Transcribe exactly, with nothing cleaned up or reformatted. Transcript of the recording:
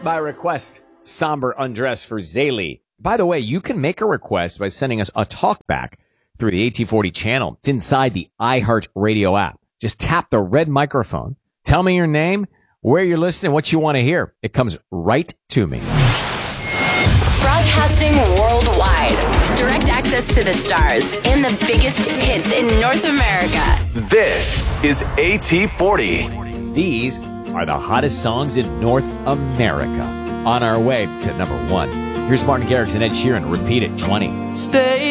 by request. Somber Undress for Zaylee. By the way, you can make a request by sending us a talkback through the A T forty channel. It's inside the iHeartRadio app. Just tap the red microphone. Tell me your name, where you're listening, what you want to hear. It comes right to me. Broadcasting worldwide. Direct access to the stars and the biggest hits in North America. This is A T forty. These are the hottest songs in North America. On our way to number one. Here's Martin Garrix and Ed Sheeran. Repeat it, twenty. Stay